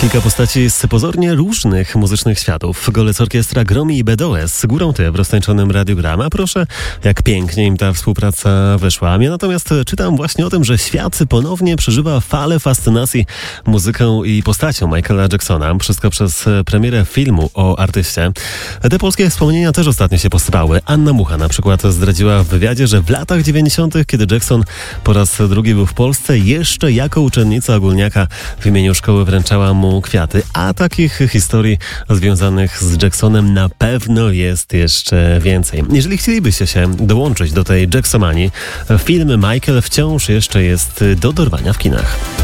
Kilka postaci z pozornie różnych muzycznych światów. Golec Orkiestra Gromi i BDOS górą ty w roztańczonym radiograma. Proszę, jak pięknie im ta współpraca wyszła. Ja natomiast czytam właśnie o tym, że świat ponownie przeżywa falę fascynacji muzyką i postacią Michaela Jacksona. Wszystko przez premierę filmu o artyście. Te polskie wspomnienia też ostatnio się posypały. Anna Mucha na przykład zdradziła w wywiadzie, że w latach 90., kiedy Jackson po raz drugi był w Polsce, jeszcze jako uczennica ogólniaka w imieniu szkoły wręczała mu kwiaty, a takich historii związanych z Jacksonem na pewno jest jeszcze więcej. Jeżeli chcielibyście się dołączyć do tej Jacksomanii, film Michael wciąż jeszcze jest do dorwania w kinach.